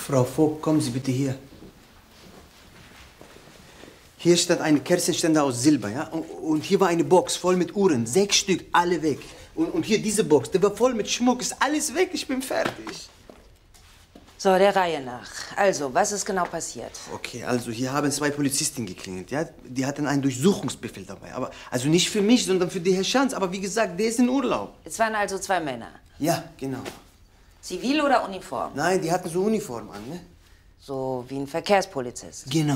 Frau Vogt, kommen Sie bitte hier. Hier stand eine Kerzenständer aus Silber, ja? Und hier war eine Box voll mit Uhren, 6 Stück, alle weg. Und hier diese Box, die war voll mit Schmuck, ist alles weg, ich bin fertig. So, der Reihe nach. Also, was ist genau passiert? Okay, also hier haben 2 Polizisten geklingelt, ja? Die hatten einen Durchsuchungsbefehl dabei, aber also nicht für mich, sondern für die Herr Schanz. Aber wie gesagt, der ist in Urlaub. Es waren also 2 Männer. Ja, genau. Zivil oder Uniform? Nein, die hatten so Uniform an, ne? So wie ein Verkehrspolizist. Genau.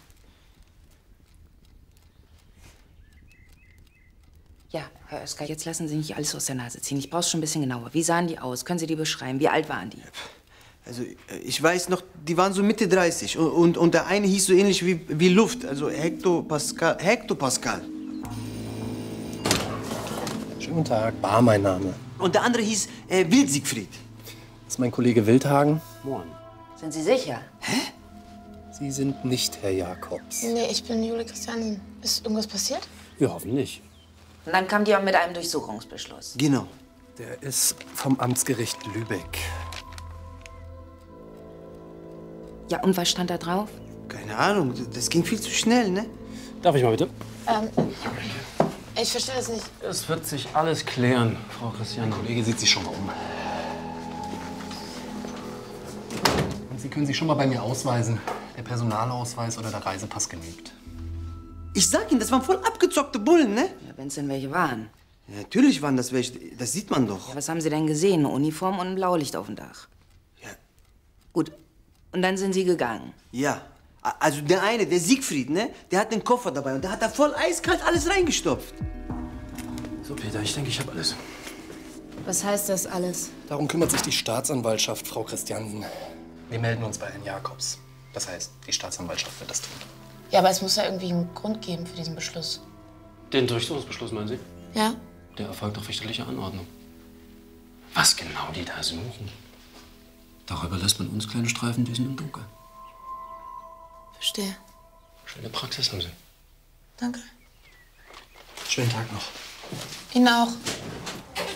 Ja, Herr Oeskar, jetzt lassen Sie nicht alles aus der Nase ziehen. Ich brauch's schon ein bisschen genauer. Wie sahen die aus? Können Sie die beschreiben? Wie alt waren die? Also, ich weiß noch, die waren so Mitte 30. Und der eine hieß so ähnlich wie Luft, also Hektopascal. Schönen guten Tag, Bar mein Name. Und der andere hieß Wild Siegfried. Das ist mein Kollege Wildhagen. Moin. Sind Sie sicher? Hä? Sie sind nicht Herr Jakobs. Nee, ich bin Jule Christiansen. Ist irgendwas passiert? Wir hoffen nicht. Und dann kam die auch mit einem Durchsuchungsbeschluss. Genau. Der ist vom Amtsgericht Lübeck. Ja, und was stand da drauf? Keine Ahnung, das ging viel zu schnell, ne? Darf ich mal bitte? Ich verstehe das nicht. Es wird sich alles klären, Frau Christian. Der Kollege sieht sich schon mal um. Und Sie können sich schon mal bei mir ausweisen. Der Personalausweis oder der Reisepass genügt. Ich sag Ihnen, das waren voll abgezockte Bullen, ne? Ja, wenn's denn welche waren. Ja, natürlich waren das welche, das sieht man doch. Ja, was haben Sie denn gesehen? Eine Uniform und ein Blaulicht auf dem Dach. Ja. Gut. Und dann sind Sie gegangen. Ja. Also der eine, der Siegfried, ne? Der hat den Koffer dabei und da hat er voll eiskalt alles reingestopft. So, Peter, ich denke, ich habe alles. Was heißt das alles? Darum kümmert sich die Staatsanwaltschaft, Frau Christiansen. Wir melden uns bei Herrn Jakobs. Das heißt, die Staatsanwaltschaft wird das tun. Ja, aber es muss ja irgendwie einen Grund geben für diesen Beschluss. Den Durchsuchungsbeschluss, meinen Sie? Ja? Der erfolgt auf richterlicher Anordnung. Was genau die da suchen? Darüber lässt man uns kleine Streifendüsen im Dunkeln. Verstehe. Schöne Praxis haben Sie. Danke. Schönen Tag noch. Ihnen auch.